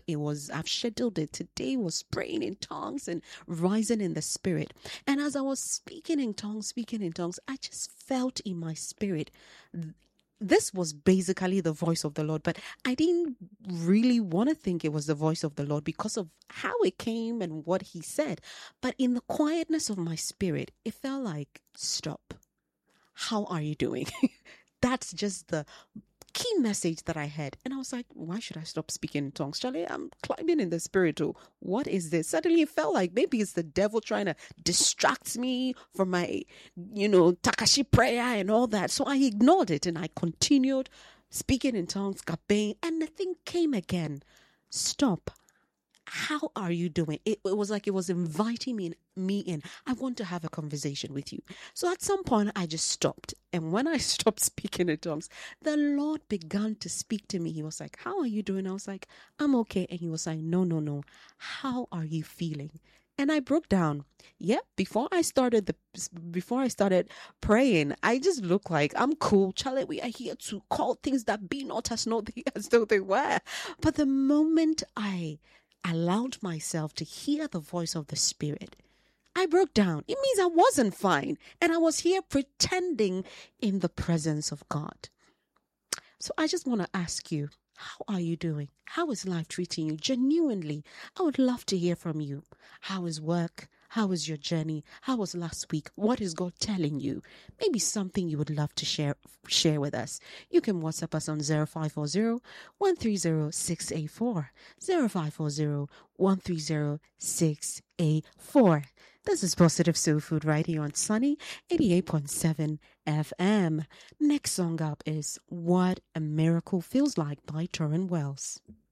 I've scheduled it. Today was praying in tongues and rising in the spirit. And as I was speaking in tongues, I just felt in my spirit. This was basically the voice of the Lord, but I didn't really want to think it was the voice of the Lord because of how it came and what he said. But in the quietness of my spirit, it felt like, stop. How are you doing? That's just the key message that I had. And I was like, why should I stop speaking in tongues? Charlie, I'm climbing in the spirit. What is this? Suddenly it felt like maybe it's the devil trying to distract me from my, Takashi prayer and all that. So I ignored it and I continued speaking in tongues, kapeng, and the thing came again. Stop. How are you doing? It was like it was inviting me in. I want to have a conversation with you. So at some point, I just stopped. And when I stopped speaking in tongues, the Lord began to speak to me. He was like, how are you doing? I was like, I'm okay. And he was like, no. How are you feeling? And I broke down. Yeah, before I started praying, I just looked like I'm cool. Charlie, we are here to call things that be not as though they were. But the moment I allowed myself to hear the voice of the Spirit, I broke down. It means I wasn't fine. And I was here pretending in the presence of God. So I just want to ask you, how are you doing? How is life treating you? Genuinely, I would love to hear from you. How is work? How was your journey? How was last week? What is God telling you? Maybe something you would love to share with us. You can WhatsApp us on 0540 130 684. 0540 130 684. This is Positive Soul Food right here on Sunny 88.7 FM. Next song up is What a Miracle Feels Like by Torrin Wells.